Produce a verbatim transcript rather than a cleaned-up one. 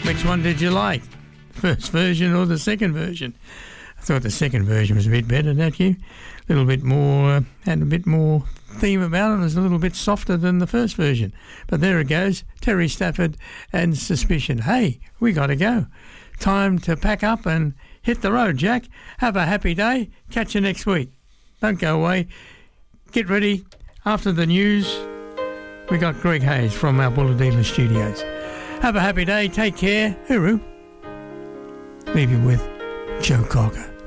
Which one did you like? First version or the second version? I thought the second version was a bit better, don't you? A little bit more, uh, had a bit more theme about it. It was a little bit softer than the first version. But there it goes, Terry Stafford and Suspicion. Hey, we got to go. Time to pack up and hit the road, Jack. Have a happy day. Catch you next week. Don't go away. Get ready. After the news, we got Greg Hayes from our Bulladila Studios. Have a happy day. Take care. Hooroo. Leave you with Joe Cocker.